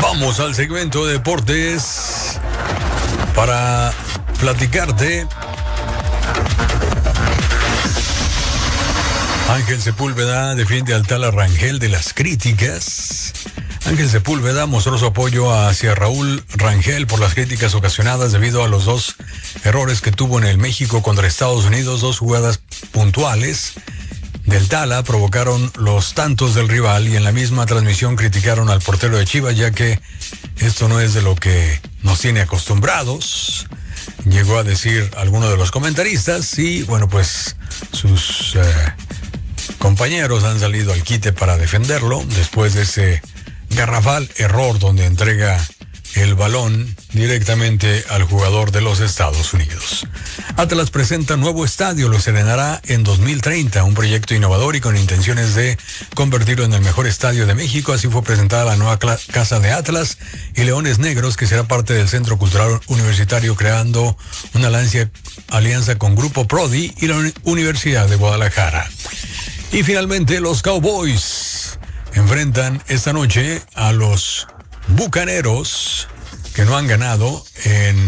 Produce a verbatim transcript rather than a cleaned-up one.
Vamos al segmento de deportes para platicarte. Ángel Sepúlveda defiende al tal Rangel de las críticas. Ángel Sepúlveda mostró su apoyo hacia Raúl Rangel por las críticas ocasionadas debido a los dos errores que tuvo en el México contra Estados Unidos. Dos jugadas puntuales del Tala provocaron los tantos del rival y en la misma transmisión criticaron al portero de Chivas, ya que esto no es de lo que nos tiene acostumbrados, llegó a decir alguno de los comentaristas, y bueno, pues sus eh, compañeros han salido al quite para defenderlo después de ese garrafal error donde entrega el balón directamente al jugador de los Estados Unidos. Atlas presenta nuevo estadio, lo estrenará en dos mil treinta, un proyecto innovador y con intenciones de convertirlo en el mejor estadio de México. Así fue presentada la nueva cla- casa de Atlas y Leones Negros, que será parte del Centro Cultural Universitario, creando una alianza, alianza con Grupo Prodi y la Uni- Universidad de Guadalajara. Y finalmente los Cowboys enfrentan esta noche a los Bucaneros, que no han ganado en